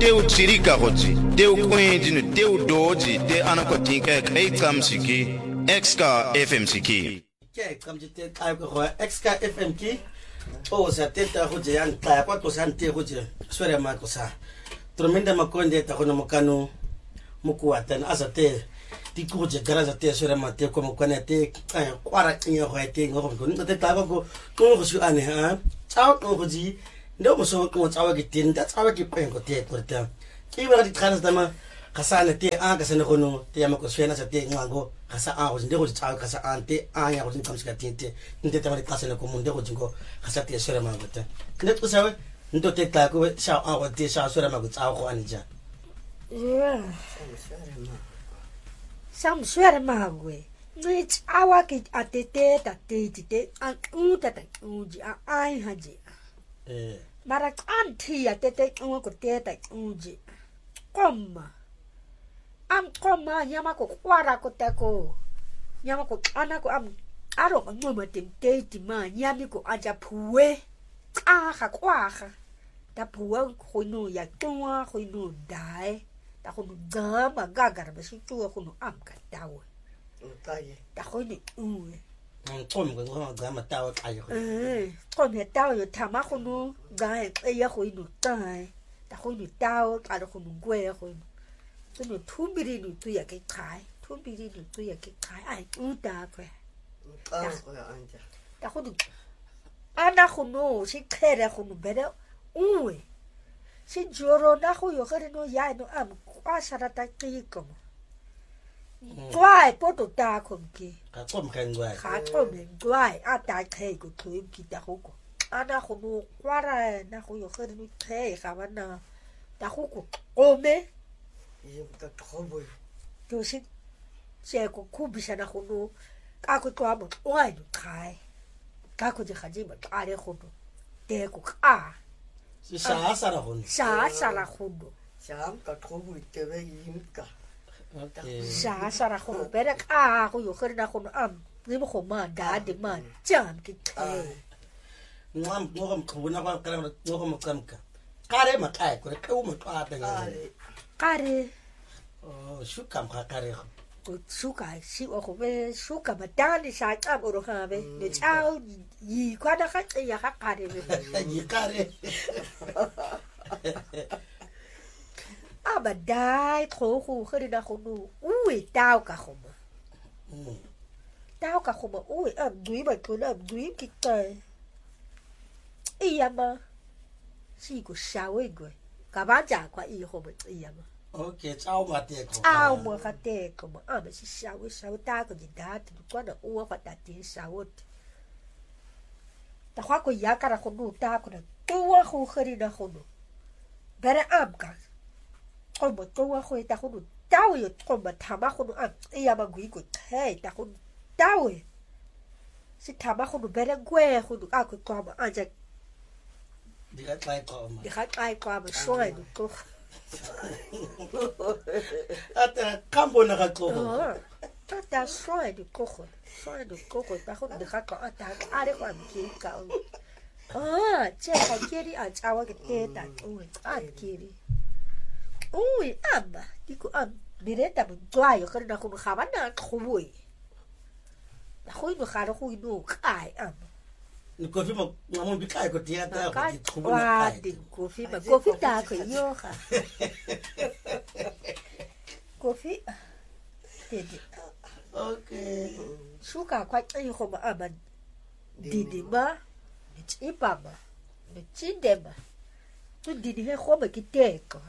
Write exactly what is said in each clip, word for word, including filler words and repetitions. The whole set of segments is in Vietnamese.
teu tsirika gotsi teu kwendino teu doji te anakotinka kai kamsiki Exka F M siki ke kamjite kai ko Exka F M ki o sa teta go je yang ta kwa to san te go je swere ma ko sa tremenda makonde ta kono mokano mukuatan asate ti ko je garaza te swere ma te ko mokane te kwara nyo ho te ngo ko ngo te ta ko ko go su ane ha chao ko go ji ndo mo so ko chao ki tin ta chao ki pen ko te ko ta ki ba di trans dama kasana te a kasana kono te ama ko swena sa te ngango kasa a go nde go chao kasa ante a ya go kamsika tinte nte ta mari kasana ko munde go jingo kasa te swere ma go ta nde to sawe ndo te ta ko sha a go te sha swere ma go chao ko anija yeah sam swere ma go ni chawa ki atete ta te te an u ta ta u ji a ai ha ji eh mara anti atete u ko te ta u ji komma am komma nyama ko kwara ko te ko nyama ko ana ko am aro ko ngoma te te ti ma nyami ko aja puwe a ha kwa ha ta puwe ko no ya toa ko no dai ta ko ga ma ga ga ba si tu ko no am ka dawo taye ta ko ni u on tom ko ngo ga ma tawo taye ko eh ko me dawo yo ta ma ko no ga e ya ko no tai ta ko ni dawo ta ko no gwe ko so no tumbiri no tu ya ke kai tumbiri no tu ya ke kai ai u da ko ta ko ya anja ta ko du ana ko no si khere ko no bere u si joro na ko yo khere no ya no am kwa sara ta ki ko Gwai poto ta ko ki ka tom kan gwai ka to me gwai a ta kai ko to ki ta ko ko ana ko no kwara na ko yo khere no kai ka bana ta ko ko o me ye ta trobo to si se ko kubisa na ko no ka ko to amo wai no kai ka ko je khaji ba ka re ko te ko ka si sa sa ra hon sa sa la ko sam ka trobo te ve yim ka sa sa ra ko bere ka ko yo khere na ko am ni mo ko ma da de ma jam ki kai ngam ngom ko na ba kala ngom kam ka kare ma kai ko ke u mo ka ta ngare kare oh shu kam ka kare ko suka si o ko be suka ma da ni sa ta bo ro ha be ne chao yi kwa da ka ya ka kare be yi kare aba dai tro khu khri da khu nu ui tao ka khu ma tao ka khu ma ui am dui ba ko am dui ki tai iya ma si ko shawe go ka ba ja kwa i ho ba iya ma okay chao ma te ko ao mo ka te ko ma am si shawe shawe ta ko di da tu kwa da u wa ta ti shawe ta kwa ko ya ka ra khu nu ta ko da tu wa khu khri da khu nu bere am ka ko mo to wa go eta go tawo yo ko ba thama go a e ya ba gui go hey ta go tawo si thama go bere gwe go a go kwa ba anja di ga try ko ma di ga try kwa ba so e go ata kambo na ga ko ta ta so e go go so e go go ta go di ga ka ata are ko am ki ka ah che ka kiri a chawa ke te ta o a kiri ui amba diku am bireta bu twayo kare na ko khabana khoboi na khoi no kharo khoi no kai am ni ko fi mo ngamo bi kai ko tia ta ko ti khobo na na kai ko fi ba ko fi ta ko yo kha ko fi tedi okay suka kwa tsi go ba aba didi ba ni tsi ba ba ni tsi de ba tu didi he go ba ki te ko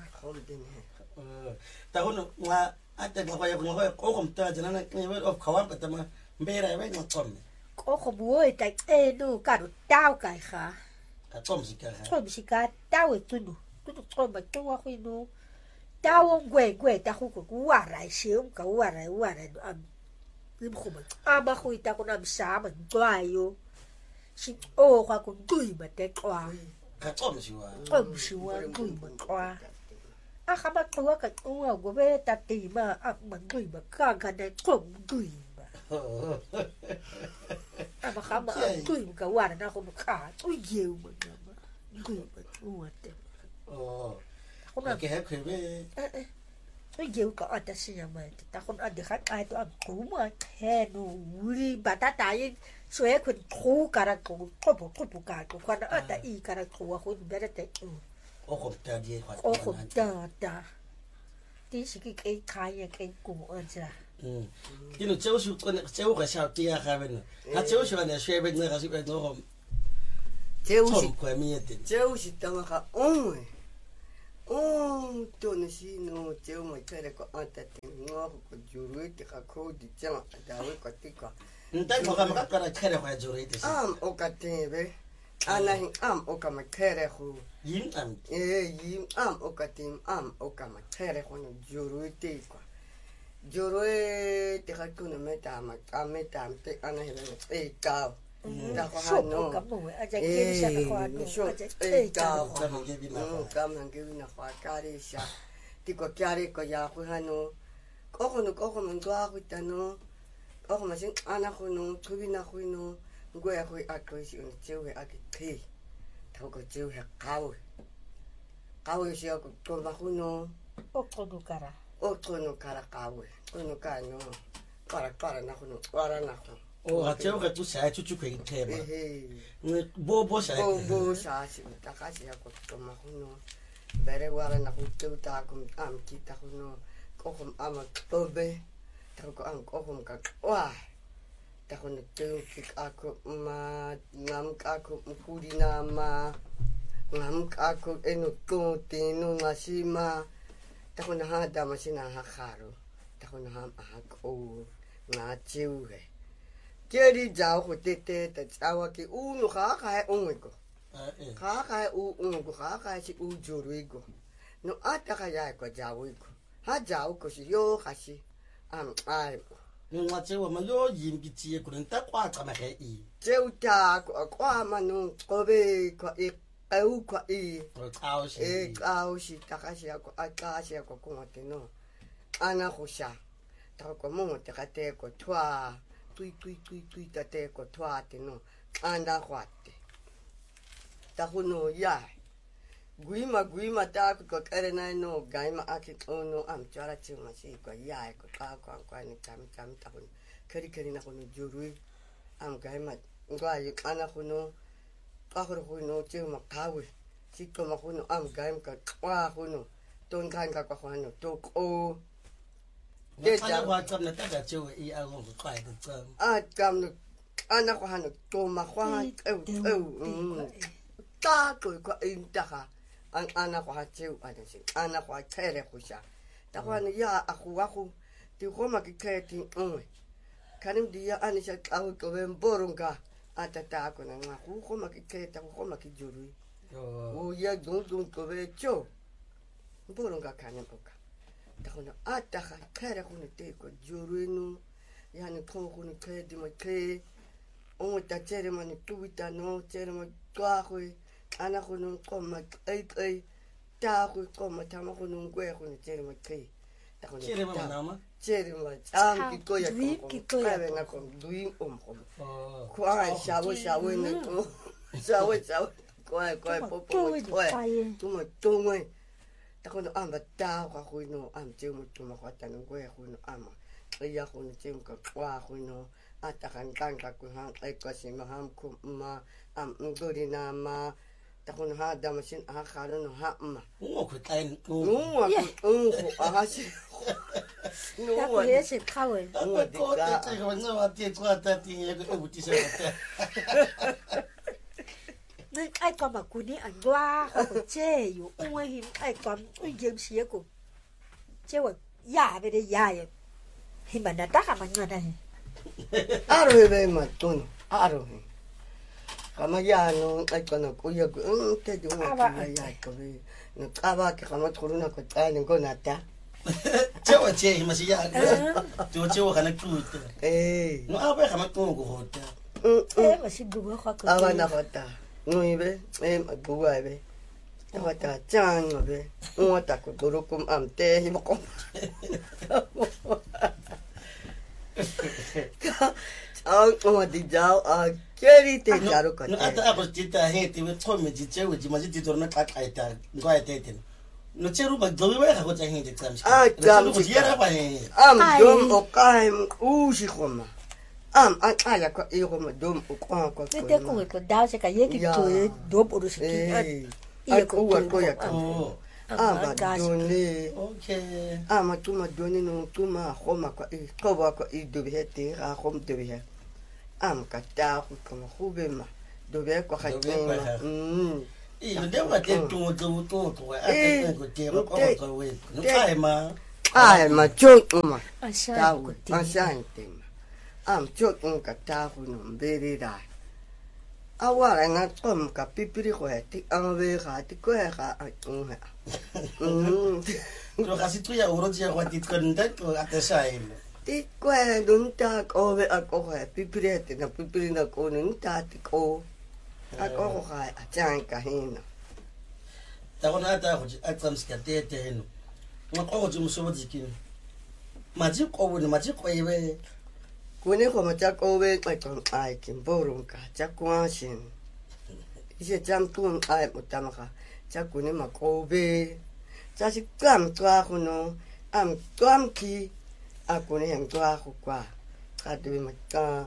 ta hono nga ata ga ya ngo ko ko mta jana na ni we of khawam ka tama mbera we ngo tom ko ko bu e ta e no ka ro tao kai kha ka tom si ka tom si ka tao e tu no tu tu ko ba tu wa khu no tao ngwe ngwe ta khu ko wa ra shi um ka wa ra wa ra am ni khu ba a ba khu ta ko na sa ba twa yo si o kwa ko tui ba te twa ka tom si wa tom si wa tui ba twa a kha ba twa ka u go be ta ti ma a ma tui ba ka ka de tom tui ba a ba kha ba tui ka wa na ko ka tui ye ma tui ba tu wa te oh kuna ke ha khwebe eh eh o ge ka ata sinya mai ta kon a de ga ka to a quma kheno uri batata yi so e kun qhu kara qhu qobo qobo ka ko kana ata I kara qhu wa go bere te o go ta di kwa o go ta ta ti shi ke ke khaye ke ku o ja mm dilo tseo su tsone tseo ga sha ti ya ga bena ha tseo su na shebe ne ga se be no tseo su kwa mi ete tseo si tama ka onwe oh to ne si no tseo mo tere ko ata te no ko juru te ka ko di tsama da we ko ti ko ntai mo ga ma ka ra khere ga juru ete am o ka te be ana hin am o ka ma khere khu yin am eh yin am o ka tim am o ka ma khere khu no juru te ko juru te ka ku no meta ma ka meta te ana hin e ka da ko ha no ka mo a ja ke sha ka no a ja e ka ka mo ge bi na ka man ge na fa ka ri sha ti ko kyare ko ya ko ha no ko ko no ko ko man gwa ko ta no ko ko ma sin ana ko no tu bi na ko no ngo ya ko a ko si un cheu he a ki ti ta ko cheu he ka o ka o si ko ko ma ko no o ko no kara o ko no kara ka o ko no ka no para para na ko no para na ko o ha tseo ga tu sa tu tu kwe theba eh ne bo bo sa bo bo sa si ta ka si ko to ma ko no bere wara na ko tu ta ko am ki ta ko no ko ko am ko be ta ko am ko ko ka wa ta ko ne tu ki ka ko ma ngam ka ko ku di na ma ngam ka ko eno ko te no ma si ma ta ko na ha da ma si na ha kharo ta ko na ha ha ko na chiu he keri jao ko te te ta chawa ki u no kha kha o ngo ko eh kha kha u ngo ko kha kha si u juru ko no ata ka ya ko jao ko ha jao ko si yo kha si am ai ni ngwa tseo ma yo yin ki tie ku nta kwa ka ma ge I je u ta ko kwa ma no ko be ko e au ko e o ka o shi e ka o si ta ka si ko a ka si ko ko te no ana ko sha ta ko mo te ka te ko twa tui tui tui tui ta te ko twa te no anda kwate ta hono ya guima guima ta ko kare na no gaima aki ono am chara chi ma si ko ya ko ka ko ko ni tam tam ta hono kari kari na hono juru am gaima ngwa yi ana hono ka ho hono chi ma kawe si ko ma hono am gaim ka kwa hono ton kan ka ko hono to ko de ja wa tsam na ta ga tseo I a go kwa de tsam a kam no ana ko hono to ma kwa au au ta ko ko in ta ha an ana ko ha tseu ana si ana ko tere ko sha ta ko ni ya a ku wa ku ti ko ma ki ke ti un kanim di ya ani sha ka ko ben boronga ata ta ko na ma ku ko ma ki ke ta ko ma ki juru yo o ya dun dun ko be cho boronga kanem ko ka ta ko na ata ha tere ko ni te ko juru nu ya ni ko ko ni ke di ma ke o ta tere ma ni tu ta no tere ma kwa ko ana ko no ko ma ai ai ta ko ko ma ta ma ko no ko ko ni tere ma kai ta ko kire ma na ma tere ma am ki ko ya Dwi ki ko ko ya ya na ko duim om ko o ko ai sha wo sha wo ne ko sha wo sha ko ai ko ai po po ko ai tu ma tu mo ta ko no am ba ta ko ko no am te mo tu ma ko ta no ko ko no am ya ko no te mo ko ko no ata kan kan ka ko han ai ko si ma ham ko ma am ngori na ma ta ko ha da ma sin ha kha no ha ma ngo ku tai no no wa ko ko a si no ya ko wa ye se khawe ko ko te te ko no wa te ko ta ti ye ko bu ti se ta nên ai còn mà cú đi ăn qua họ có chêอยู่อ้วยหิมai cònอ้วยเยี่ยมเสียกูเจ้าว่าย่าไปได้ย่าอยู่หิมันน่ะตักมันเงินได้ aro he be ma to no aro he kama ya no ai ko no ko ya ko te du ma ya ya ko be no ka ba ke kama turu na ko ta ni ko na ta che wa che ma si ya tu che wa kana tu eh no a ba kana tu ko ho ta eh mà xin bùa khoa cơ aba na ko ta no be e ma bu wa be ta ko ta chang no be o ta ko do ko am te hi mo ko ang o di jao a keri te jaro ko no ata a ko ti ta he ti we to me ji che we ji ma ji ti to na ka ka ta ngwa te te no cheru ba doi wa ga go tsa hin tsa msi Ah, jam go yera ba he am Ai. dom o kai u si khoma am a ala ko e go ma dom o ko ko Ni te ko ko da se ka ye ki Ya. to e do po se ki. eh Iya a ko wa ko ya ka oh am ba doni okay am a tu ma doni no tu ma khoma ko e ko ba ko e do be te ra khom do be am ka ta ko ko go be ma do be ko ga Do be ko ga- mm e no de wa te tu tu tu tu a te ko te ko ko ko we no kai ma ai ma cho ma A sha ta ko u ti. a sha te ma am cho un ka ta ko no be ri da a wa ra na tom ka pipiri ko e ti an ve ga ti ko e ga a un ha mm no ga si tu ya oro ya wa ti kon da ko a te sai ti ko e dun ta ko ve a ko e pipiri te na pipiri na ko nun ta ti ko a ko ko ga a chan ka hin ta go na ta go a tsam ska te te no ngo ko go mo so dikin ma ji ko wo ma ji ko e we Kuni ko ma cha ko we ai kon ai kin borun ka cha kwa shin. Ise jam tun ai mo ta ma ka cha kuni ma ko be. Cha si kam twa ko no am twam ki a kuni hem twa ko kwa. Ka de ma ka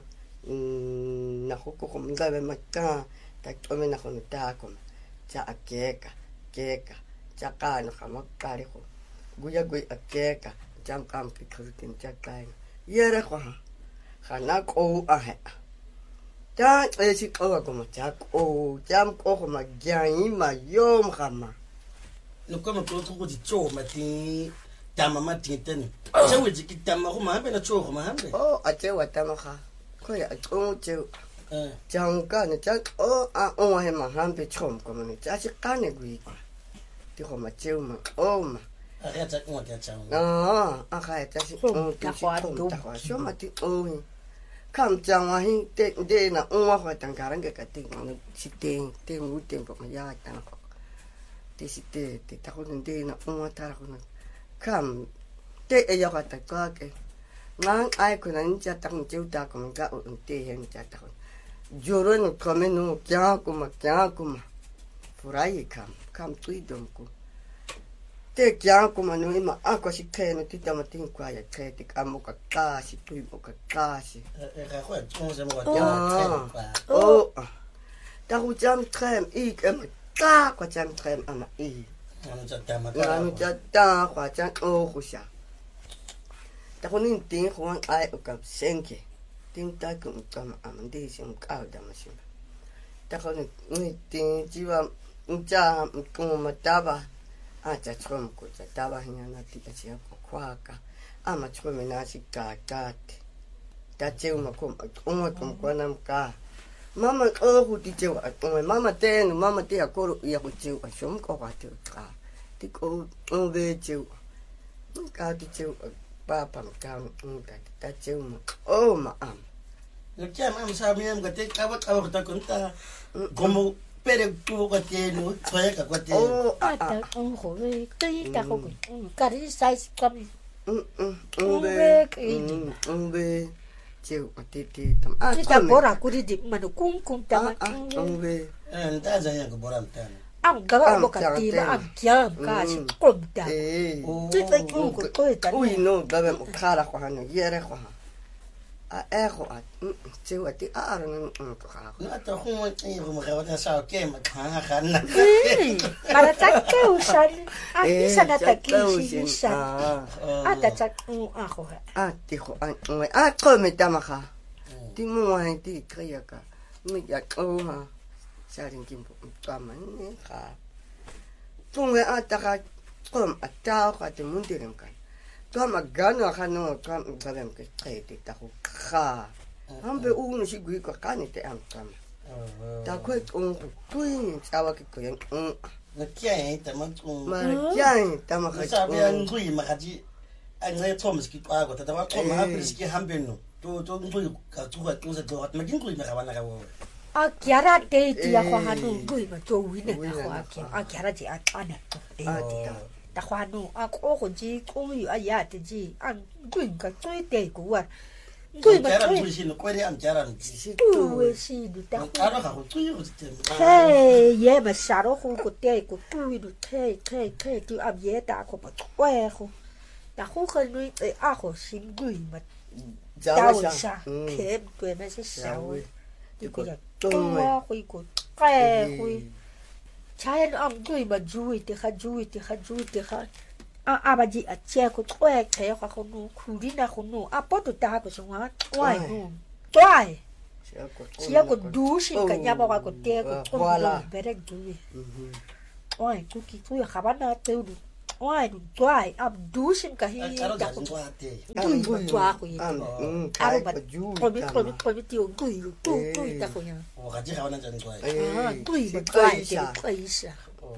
na ko ko mo ga be ma ka ta to me na ko ta ko. Cha a ke ka ke ka cha ka na ka ma ka ri ko. Guya gui a ke ka jam kam ki ko tin cha ka. Yere ko ha. Khana ko a he ta e si ko ko ma cha ko jam ko ko ma gyai ma yom khama no ko mo ko ko di cho ma ti ta ma ma ti te ni se we ji ki ta ma go ma be na cho go ma be o a che wa ta ma kha ko ya ko che eh jang ka ne cha o a o he ma han be chom ko ma ni cha si ka ne gui ti ko ma che ma o ma a ga ta ko ta cha a a kha cha si o ti si ko ta ko so ma ti o kam jang wa hin te de na o wa ta ka ran ka ti no si te te mu te ko ma ya ta ko te si te te ta ko de na o wa ta ko na kam te e ya ka ta ka ke ngang ai ko na ni cha ta ni chu ta ko ga o te hen cha ta ko joro no ko me no kya ko ma kya ko ma furai kam kam tu dom ko te kya ko ma no ma a ko si ke no ti ta ma tin kwa ya ke ti ka mo ka ka si tu mo ka ka si e ga go cho se mo Ah. ta oh ta ku jam krem i ke ma ka ko jam krem ama i no cha ta ma na no cha ta kwa cha o ku sha ta ku nin tin ko an ai o ka senke tin ta ku ka ma am de sim ka da ma sim ta ku ni tin ji wa cha ko ma ta ba a cha chom ko cha ta ba hinya na ti cha ko kwa ka ama chom na si ka ka ta che ma ko o ma ko ko nam ka mama o hu ti che wa o mama te no mama te a ko ya ko che wa shom ko ka te ka ti ko o ve che ka ti che pa pa ka un ta ta che ma o ma am no kya ma sa mi am ga te ka ba ka ta ko ta como pero tu ko te no tsoya ka ko te o A ta on ho ve te ka ko ko. Ka ri sai ka mi. un un un Un ve ve ki di. un ve che wa te te tam a Ni ta bora ku di di ma no kum kum ta ma. a un ve eh ta za ya ko boram ta Am ga ba bo ka ti ba am kya ka si ko ta. eh Ti ta ku ko ko ta. ui no ga me khara ko hanu yere ko ha a e ko a che wa ti a ara no ko ha no ta ho mo e go mo ga ta sa ke ma ha ha na Para ta ke usan. A Eh, isa na ta ki cha ka si usin. usan. Ah. A ta ta un a ho ha. a ti ko a ngai a ko me ta ma kha ti mo wa ti kria ka me ya ko ha sa rin kim po ta man ne kha tu me a ta ka ko a ta ka ti mun ti rim ka to ma ga no kha no to ga lem ke tre ti ta ko kha am be u no si gui ko ka ni te am ta ma ta ko un ko tu ni sa wa ki ko yan un no kya e ta ma tu ma ya ta ma kha sa be an gui ma ga ji an ne thomas ki pa ko ta ba ko ma pe ki hambe no to to gui ka tu ka tu sa to ma gin gui ma ga na ga wo A kiara te ti a ho ha no gui ma to wi na ho a ki. A kiara ti a ana to te. Ta ho no a ko ko ji ko yu a ya te ji an gui ka tu te ku wa. Ngui mà Jara ngui. ngui sino kwere am jara ngui. Ngui si du ta. Aro ka go tsui go tsitema. Hey, ye mà sao đó không có tê có ngui du tê tê tê tu am ye ta có mà quẹ không. Ta không khơi nuôi ấy à có xin ngui mà đau sa kém quê mà sẽ sao. Thì có giờ tua khui có quẹ khui. Chai nó am ngui mà chui thì khá chui thì khá chui thì khá. À à bà chị à che có quẹ thế khoa không nu khu đi na không nu à bắt tụi ta có sống hóa quay nu quay. Chia có đủ xin cả nhà bảo có tê có con rồi bé đang chui. Ôi, chú kì chú khá bán na tiêu được. Ôi, đủ quay am đủ xin cả hi. Aro ja ngui ate. Ngui ngui quay của gì. Aro bà tôi biết tôi biết tôi biết tiêu ngui ngui ngui ta không nhá. O ka ji ka wana ja ngui. À, ngui mà quay thì quay sao.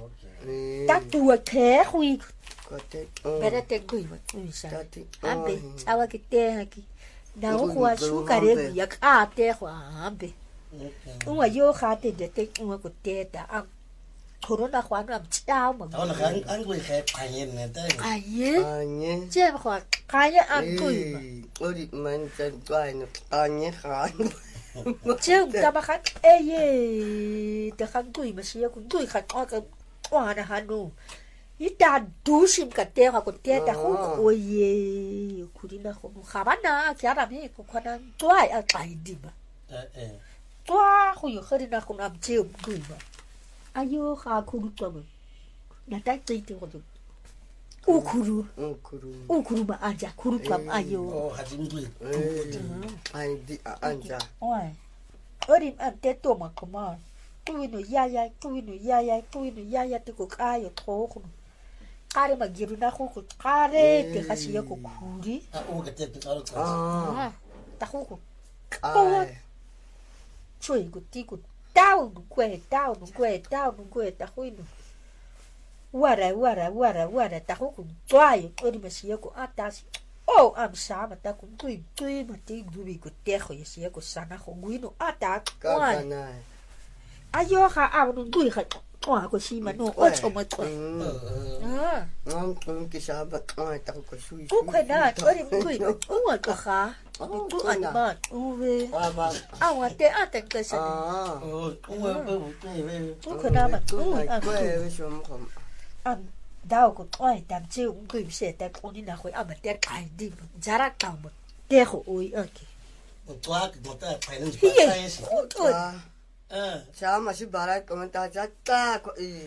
Ta tua thế khui. Bé đã tên ngui mà ngui sao. Am bê, sao cái tê hay cái. Nào khoa su cả đấy bị khá tê khoa am bê. Ung à yo khá tê để tê ung à có tê ta am. Corona khoa nó am chao mà. Tao na khang ang ngui khe phayen ne ta. À ye. À nhé. Chế mà khoa khai nhá am ngui mà. Ôi đi mình chân quay nó à nhé khá. Chế ta mà khai ê ye. Ta khai ngui mà xíu cũng ngui khai oa cái oa na hà nu. Ý ta đủ sim cả tê hoặc còn tê ta không ôi ye. Cú đi na không khá bán na. Chả làm gì cũng khoa na. Toai à tài đi mà. Eh eh. Toa không có khơi đi na không am chế ngui mà. Ayo khá khu đi qua mà. Là tay tê tê hoặc Ukuru. Ukuru. Ukuru mà aja kuru kam ayo. O ka ji ngui. Anh đi ăn ra. Ôi. Ở đi ăn tết tổ mà không mà. Tôi nó ya ya, tôi nó ya ya, tôi nó ya ya thì có ai ở thô không. Kare mà giru na khu có kare thì khá xíu có kuri. A o ka te ka aro ka. À. Ta khu có. Ai. Chui có tí có tao nó quê tao nó quê tao nó quê ta khu nó. Wara wara wara wara ta khu cũng toai ở đi mà xíu có ata xí. Oh, am sa mà ta cũng tui tui mà tí dubi có té khỏi xíu có sana không quý nó ata. Cái cái này. Ayo khá ảo nó tui khá. Ôi, có xí mà nó ôi chồng mà tui. À. Ngon cũng cái sao bắt ai tao có suy. Ủa khá na, ở đi tui. Ủa có khá. Ủa anh mà. Ủa về. À mà té à tên cái sao. À. O o o cái về. Ủa khá na mà. Ủa à. Quê với xuống không. Am đau có ôi đam chiêu cũng cười sẽ ta con đi nào khỏi am té cái đi. Zara tao mà. Té khổ ôi ok. O toa ka mo ta phayen ji pa sai si. Ôi. Eh. Sao mà xin bà lại comment ta chắc ta có ý.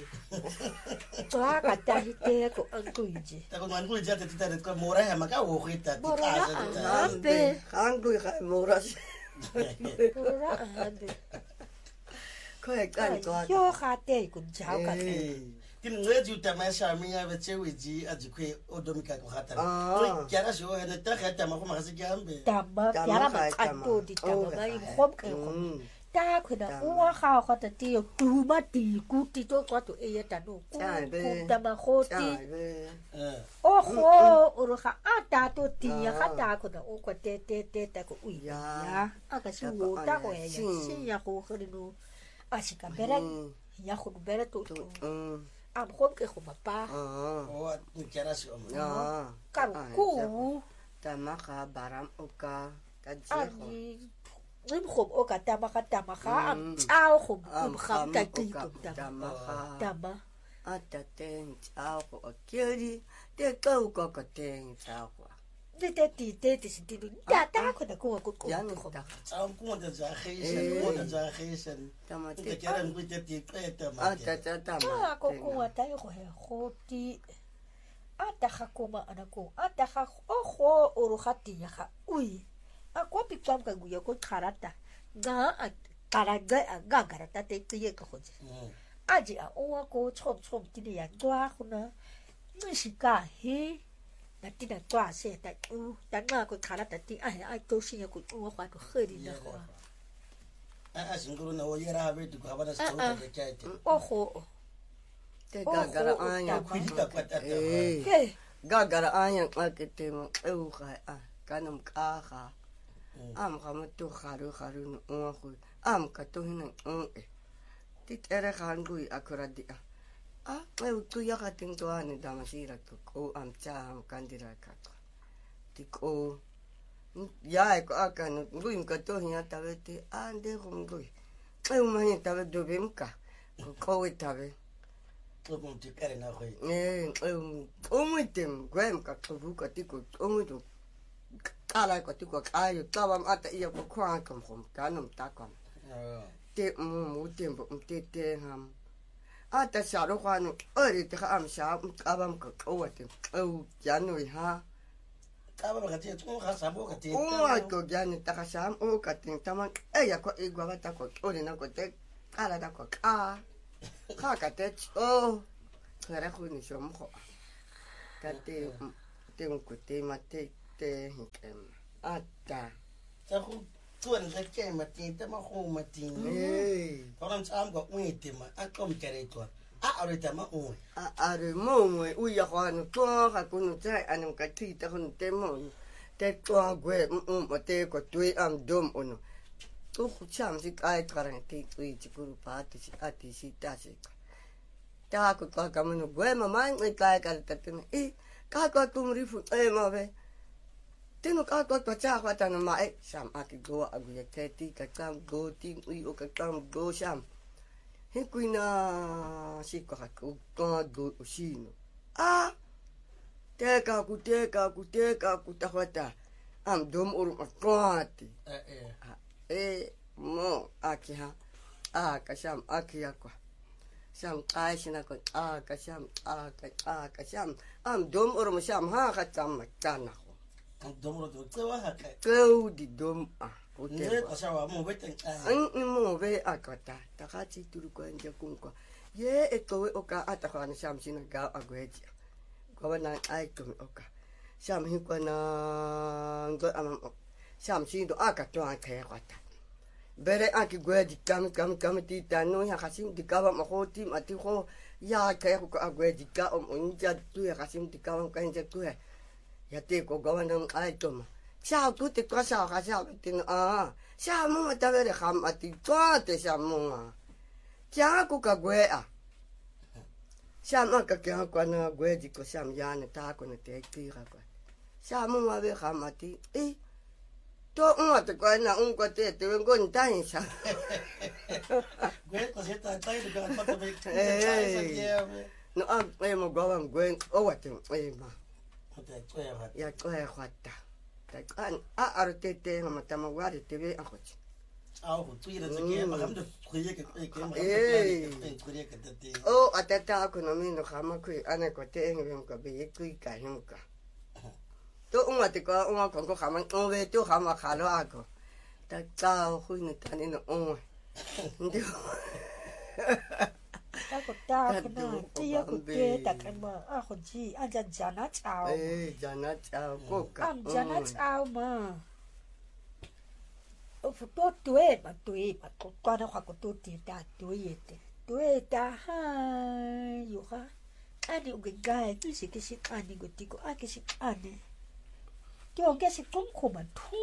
Toa cả ta hi té có ăn cười gì. Ta ko man ngui ja te ta ko mo ra ha ma ka o khita ti Mo ra ka à. sa. Am bê. Khang đuôi khai mồ ra. Mo ra à bê. Khơi cắn con. Yo khá té cũng cháo cả. Tin ngwe ju ta ma sha mi ya be che wi ji a ji kwe o do mi ka ko khata. Ko kya sho he ne ta khata ma ko ma si kya ambe. Tama piara ma kanto di tama ma im khom ke khom. Ta khuna uwa kha kha ta ti tu ma ti ku ti to ko to e ta no ku tama kho ti. O kho uru kha ata to ti ya kha ta ko da o ko te te te ta ko ui ya. Aka si wo ta ko ya si ya ko khri no. Asika bera ya ko bera to to. Am khom ke khom pa. O ni kya sho À. Karu ku. Tama ka baram oka. Ta Ani rim khom o ka tama ka tama ka am chao khom um kham ta ki tum tama tama Ata ten chao ko akiri. Te kau ko ka ten chao ko. te te ti te ti si ti ta ta ko da ko ko ko Yan khom ta. Chao ko da ja khishan ko da ja khishan. Tama Te te. kya ran ku te ti pe ta ma. Ata ta tama. ah ko ko ta yo he ho ti ata kha ko ma ana ko ata kha o ho o ru khati ya kha ui a ko pi pam ka gu ya ko kharata ga a kara ga ga garata te ti ye ko ho aji a o ko chom chom ti ya dwa khuna ni shika he na ti na dwa se ta u ta na ko kharata ti a a to shi ya ko o khwa ko khari na ko A a singuru na o yera be tu ka ba na sto ta kya te. o ho Te gagara anya. Ku ji ka kwata ta. ke Gagara anya akete mo. Eu ka a. Kanam ka ka. Am ka mo to kharu kharu no ko. Am ka to hina o e. Ti tere khan gui akura di a. Ah, eu tu ya ka ting to ani damasira ko ko am cha am kandira ka. Ti ko ya ko aka no ngui mka to hiya tabe te ande ko ngui ai umanya tabe do bemka ko ko tabe to mo ti kare na khoi eh o mo tem gwem ka to bu ka ti ko o mo to kala ko ti ko ayo tabam ata iya ko kwa kam khom kanum ta kam te mo mo tem bo te te ham ata sa ro kwa no ori te am sa abam ko o te o janui ha Taba ka te tu ka sabo ka te. O ko gani ta ka sam o ka tin tama e ya ko e gwa ta ko o na ko te kala da ko ka ka ka te o kara ko ni so mo ka te te un ko te ma te te hikem ata Ta ku tuan ka ke ma te ta ma ho ma te. eh Orang sam ko ui te ma a kom kare to. A ore ta ma ui. a are mo mo u ya ko no to ka ko no tai anu ka ti ta ko te mo te to gwe mo mo te ko tu am dom ono tu khu cham si kai karan ti tu i chikuru pa ti si ati si ta si ta ko ka ka mo no gwe ma mai ngai kai ka ta te e ka ka tu ri fu e ma be te no ka ka ka cha ka ta no mai sam a ki go a gu ye te ti ka kam go ti i o ka kam go sam he kuina si ka ko ka do o si no a te ka ku te ka ku te ka ku ta hota am dom ur ma kwati Eh eh. e mo aki ha a ka sham aki akwa sham kai sina ko a ka sham a ka a ka sham am dom ur ma sham ha ka tam kana ko Ang domro to te wa ha ka. ko di dom a ko te Ne ko sa wa mo beten. an mo ve akata ta ka ti turu ko nje kun ko ye e ko o ka ata ka na sham sina ga agweji ko na ai ko o ka sham hi ko na ngo am sham sin do aka to an ka ka ta bere an ki gweji kam kam kam ti ta no ya kasim di ka ba ma ko ti ma ti ko ya ka ko agweji ka o nja tu ya kasim ti ka ka nje tu ya te ko ga na ai to ma sao tu te kwa sao ka sao te a sao mo ma ta bere kham ati to te sao mo ma kya ko ka gwe a sao ma ka kya ko na gwe ji ko sao ya na ta ko na te ti ra ko sao mo ma be kham ati e to un ate ko na un ko te te ngo ni ta ni sa Gwe ko se ta ta du ka pa ta be. Eh. no a e mo go am gwe o wa te e ma Te ko ya ha. ya ko e khata ta kan a ar te te ma ta ma wa te be a ko chi Au ku tu ira te ke ma kam de kuye ke ke ma. Eh. Kuye ke te te. o atata ko no mi no khama ku ana ko te ngem ko be ku ka him ka to un ate ko un ko ko khama o be to khama khalo ako ta ta khu ni ta ni no o ndi ta ko ta kana ti ya ko te ta kana a ko ji a ja jana chao eh jana cha ko ka am jana chao ma o futo tue ma tue ma ko kana ko to ti ta tue te tue ta ha yo ha ani uge gai ki si ki si ani go ti ko a ki si ani ti o ke si tum ko ma tu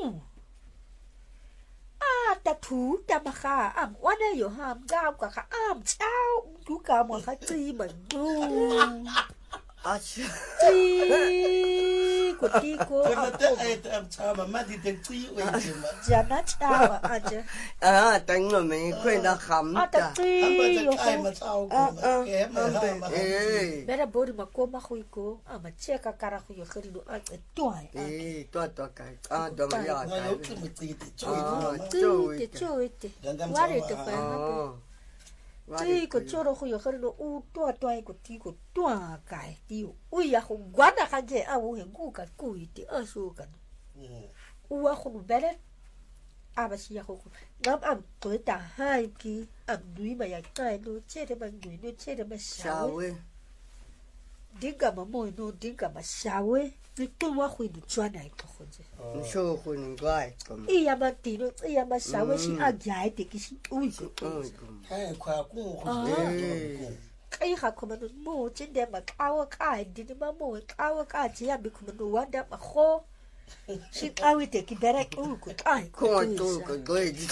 a ta tu ta ma kha am wana yo ham ga ka ka am chao du ka mo ka ti ma du a chi ti ko ti ko Ko a te ai te am cha ma ma di te ti o te ma. jana chao a ja a ta ngo me ku na kham a ta ta ti Am ba te yo kai ma cha o ko ma. Ke ma ha ma. eh Bera bori ma ko ma hui ko a ma cheka kara hui khari no a toai eh to to ka a do ma ya Na ka yo tu me ti te cho i Ah, ma. tu te cho te Gangam ware cha te ma. fa oh ti ko choro hui khari no u to toai ko ti ko toa kai ti u ya ho gwana ka je a u he ku ka ku i te a su ka u wa ho bere a ba si ya ho ngam am ko ta hai ki am nui ma ya kai no che de ma nui no che de ma sha sha we dinga ma mo no dinga ma sha we ni tu wa hui du chwa nai ko ho je ni sho khu ni gai ko iya matino iya masawe si agyai te ki si ui ko Hai kwa ku ko. kai ha ko manu mo chinde ma kawa kai dini ma mo kawa ka ji ya bi ko manu wanda ma kho si awi te ki bere u ko kai ko to ko gai ji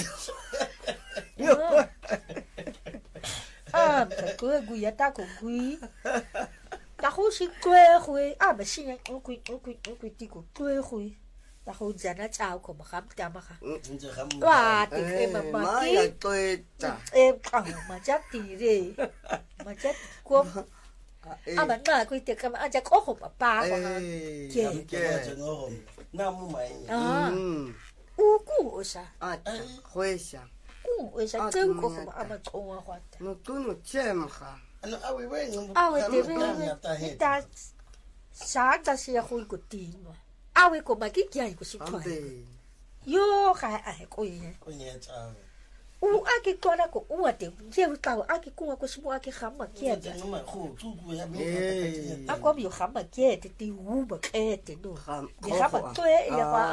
ah ka ko gu ya ta ko gui ta ho si kwe kwe ah ba si ya ko ko ko ko ti ko kwe kwe ta ho jana chao ko ma kham ta ma kha nje kham wa ti ke ma ma ma ki ya tôi ta em ka ma ja ti re ma ja ko a ma na ko te ka ma ja ko ho pa pa ko ha ke ke je ngo na mu mai à u ku o sa à khơi sa ku o sa te ko ko ma ma ko wa wa ta no tu no chem kha ano awi we a we te we ta sa ta si a ho ko ti no a we ko ma ki ki ai ko si ko yo ka a ko ye ko nye cha u a ki ko na ko u a te je u ta a ki ko ko si mo a ki kham ma ki ke no ma khu tu ku ya me a ko bi kham ma ki te ti u ba ke te no kham bi kham ma to e ya wa